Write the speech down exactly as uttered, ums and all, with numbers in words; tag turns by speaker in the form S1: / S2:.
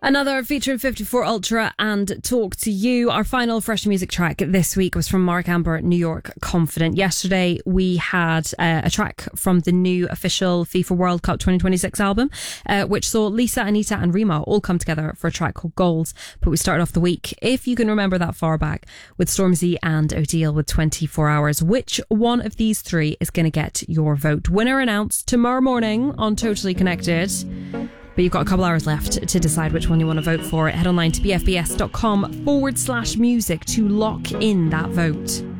S1: Another featuring fifty-four Ultra and Talk to You. Our final fresh music track this week was from Mark Amber, New York Confident. Yesterday we had uh, a track from the new official FIFA World Cup twenty twenty-six album, uh, which saw Lisa, Anita and Rima all come together for a track called Goals. But we started off the week, if you can remember that far back, with Stormzy and Odile with twenty-four hours. Which one of these three is going to get your vote? Winner announced tomorrow morning on Totally Connected. But you've got a couple hours left to decide which one you want to vote for. Head online to bfbs.com forward slash music to lock in that vote.